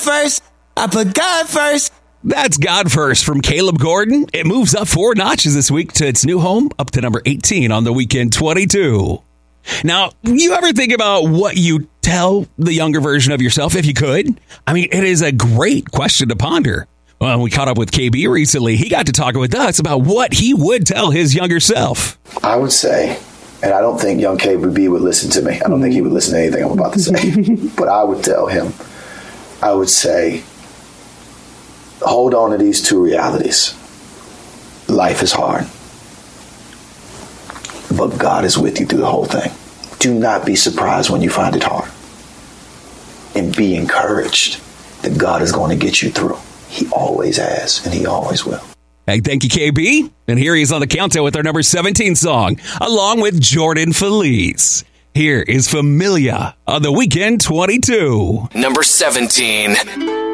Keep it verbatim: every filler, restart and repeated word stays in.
first. I put God first. That's God First from Caleb Gordon. It moves up four notches this week to its new home, up to number eighteen on the Weekend twenty-two. Now, you ever think about what you tell the younger version of yourself, if you could? I mean, it is a great question to ponder. Well, we caught up with K B recently. He got to talking with us about what he would tell his younger self. I would say, and I don't think young K B would listen to me. I don't think he would listen to anything I'm about to say. But I would tell him, I would say, hold on to these two realities. Life is hard, but God is with you through the whole thing. Do not be surprised when you find it hard. And be encouraged that God is going to get you through. He always has, and he always will. Hey, thank you, K B. And here he is on the countdown with our number seventeen song, along with Jordan Feliz. Here is Familia on the Weekend twenty-two. Number seventeen.